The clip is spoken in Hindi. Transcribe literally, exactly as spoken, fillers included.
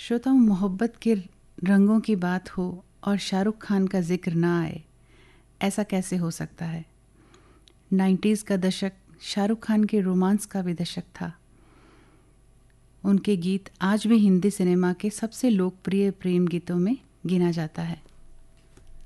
श्रोताओं, मोहब्बत के रंगों की बात हो और शाहरुख खान का जिक्र ना आए, ऐसा कैसे हो सकता है। नाइन्टीज़ का दशक शाहरुख खान के रोमांस का भी दशक था। उनके गीत आज भी हिंदी सिनेमा के सबसे लोकप्रिय प्रेम गीतों में गिना जाता है।